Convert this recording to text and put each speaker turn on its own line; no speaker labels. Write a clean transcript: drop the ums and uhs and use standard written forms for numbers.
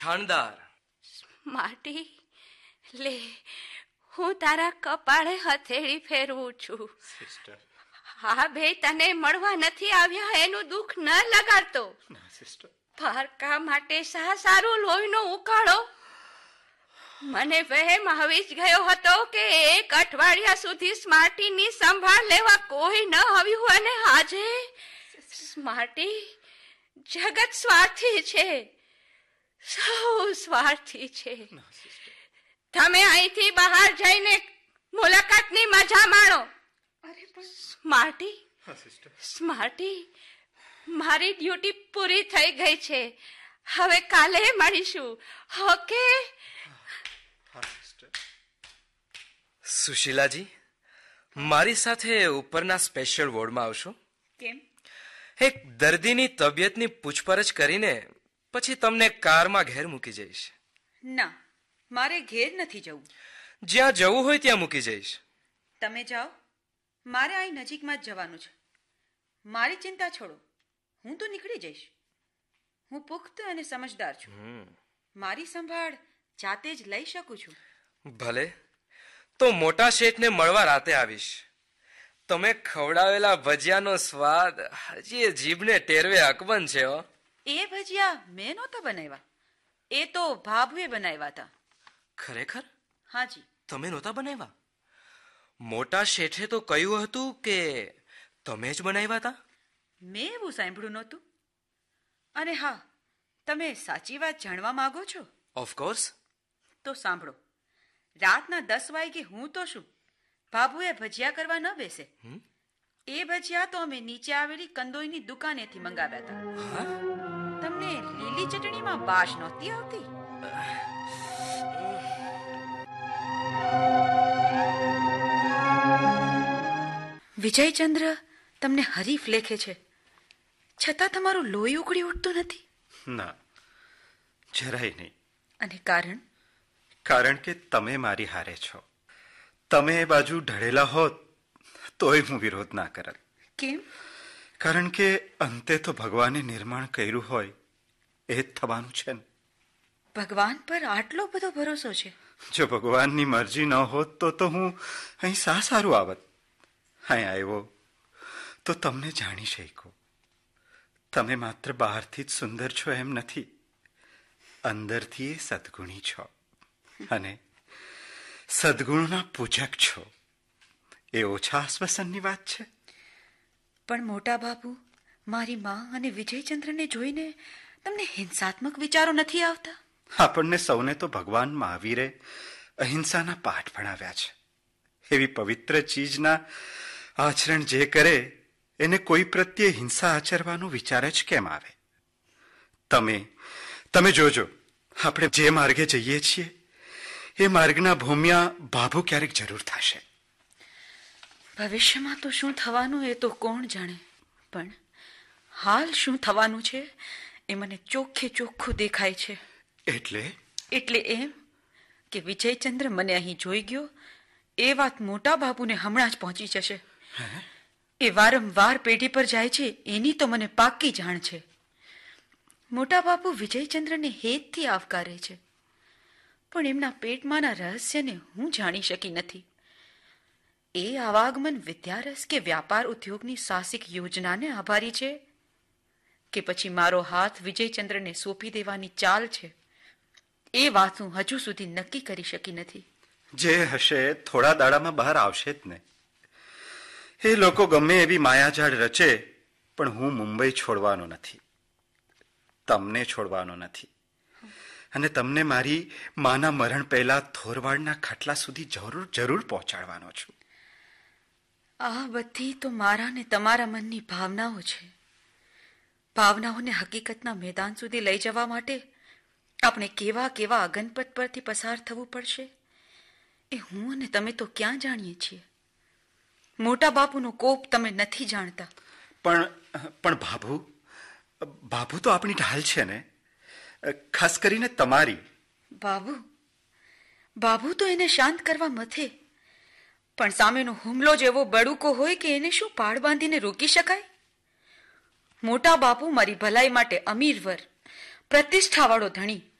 થાણદાર.
માટી લે, હું તારા કપાળે હથેળી ફેરવું છું.
સિસ્ટર.
હા બે તને મળવા નથી આવ્યા એનું દુઃખ ન લગાડતો.
ના સિસ્ટર.
પારકા માટે સારું લોહીનો ઉકાળો. મને વહેમ આવી જ ગયો હતો કે 1 અઠવાડિયા સુધી સ્માર્ટીની સંભાળ લેવા કોઈ ન આવ્યું, અને આજે સ્માર્ટી જગત સ્વાર્થી છે, સૌ સ્વાર્થી છે. તમે અહીંથી બહાર જઈને મુલાકાતની મજા માણો.
અરે પણ
સ્માર્ટી,
હા સિસ્ટર.
સ્માર્ટી, મારી ડ્યુટી પૂરી થઈ ગઈ છે. હવે કાલે મળીશું, ઓકે?
હા સિસ્ટર.
સુશીલાજી, મારી સાથે ઉપરના સ્પેશિયલ વોર્ડમાં આવશો?
કેમ?
એક દર્દીની તબિયતની પૂછપરછ કરીને પછી તમને કારમાં ઘેર મૂકી જઈશ.
ના, મારે ઘેર નથી જવું.
જ્યાં જવું હોય ત્યાં મૂકી જઈશ.
તમે જાઓ, મારે અહીં નજીકમાં જ જવાનું છે. મારી ચિંતા છોડો, હું તો નીકળી જઈશ. હું પુખ્ત અને સમજદાર છું. મારી સંભાળ જાતે જ લઈ શકું છું.
ભલે, તો મોટા શેઠને મળવા રાતે આવીશ. તમે ખવડાવેલા ભજીયાનો સ્વાદ હજી જીભને ટેરવે અકબંધ છે.
એ ભજીયા મેં નહોતા બનાવ્યા, એ તો ભાભુએ બનાવ્યા હતા.
ખરેખર?
હાજી.
તમે નહોતા બનાવ્યા? મોટા શેઠે તો કહ્યું હતું કે તમે જ બનાવ્યા હતા.
મેં એવું સાંભળ્યું નહોતું. અને હા, તમે સાચી વાત જાણવા માંગો છો?
ઓફકોર્સ.
તો સાંભળો, રાતના 10 વાગે હું તો શું, બાબુએ ભજીયા કરવા ન બેસે. એ ભજીયા તો અમે નીચે આવેલી કંદોઈની દુકાનેથી મંગાવ્યા હતા. તમને લીલી ચટણીમાં બાશ નહોતી આવતી? વિજયચંદ્ર તમને હરીફ લેખે છે, છતાં તમારું લોહી ઉકળી ઉઠતું નથી.
ના, જરાય નહીં.
અને કારણ?
કારણ કે તમે મારી હારે છો. તમે એ બાજુ ઢળેલા હોત તોય હું વિરોધ ના કરત.
કેમ?
કારણ કે અંતે તો ભગવાને નિર્માણ કર્યું હોય એ જ થવાનું છે ને.
ભગવાન પર આટલો બધો ભરોસો છે?
જો ભગવાનની મરજી ન હોત તો હું અહીં સારું આવત. અહીં આવ્યો તો તમને જાણી શક્યો. તમે માત્ર બહારથી જ સુંદર છો એમ નથી, અંદરથી સદગુણી છો અને સદગુણના પૂજક છો. એ ઓછા આશ્વાસનની વાત છે?
પણ મોટા બાપુ, મારી માં અને વિજયચંદ્રને જોઈને તમને હિંસાત્મક વિચારો નથી આવતા?
આપણને સૌને તો ભગવાન મહાવીરે અહિંસાના પાઠ ભણાવ્યા છે. એવી પવિત્ર ચીજના આચરણ જે કરે એને કોઈ પ્રત્યે હિંસા આચરવાનો વિચાર જ કેમ આવે? તમે જોજો, આપણે જે માર્ગે જઈએ છીએ એ માર્ગના ભૂમ્યા ભાભુ ક્યારેક જરૂર થશે.
ભવિષ્યમાં તો શું થવાનું એ તો કોણ જાણે, પણ હાલ શું થવાનું છે એ મને ચોખ્ખે ચોખ્ખું દેખાય છે. એટલે એમ કે વિજયચંદ્ર મને અહીં જોઈ ગયો એ વાત મોટા બાપુને હમણાં જ પહોંચી જશે. એ વારંવાર પેઢી પર જાય છે એની તો મને પાક્કી જાણ છે. મોટા બાપુ વિજયચંદ્રને હેતથી આવકારે છે, પણ એમના પેટમાંના રહસ્યને હું જાણી શકી નથી. એ આવાગમન વિદ્યારસ કે વ્યાપાર ઉદ્યોગની સાહસિક યોજનાને આભારી છે કે પછી મારો હાથ વિજયચંદ્રને સોંપી દેવાની ચાલ છે, એ વાત હું હજુ સુધી નક્કી કરી શકી નથી.
જે હશે થોડા દાડામાં બહાર આવશે જ ને. એ લોકો ગમે એવી માયાજાળ રચે, પણ હું મુંબઈ છોડવાનો નથી, તમને છોડવાનો નથી, અને તમને મારી માના મરણ પહેલા થોરવાડના ખાટલા સુધી જરૂર પહોંચાડવાનો છું.
આ બધી તો મારા ને તમારા મનની ભાવનાઓ છે. ભાવનાઓને હકીકતના મેદાન સુધી લઈ જવા માટે આપણે કેવા અગનપથ પરથી પસાર થવું પડશે એ હું અને તમે તો ક્યાં જાણીએ છીએ. મોટા બાપુનો કોપ તમે નથી જાણતા.
પણ બાબુ તો આપણી ઢાલ છે ને, ખાસ કરીને તમારી.
બાબુ તો એને શાંત કરવા મથે, પણ સામેનો હુમલો જેવો બડુકો હોય કે એને શું પાડ બાંધીને રોકી શકાય? મોટા બાપુ મારી ભલાઈ માટે અમીર વર, પ્રતિષ્ઠાવાળો ધણી,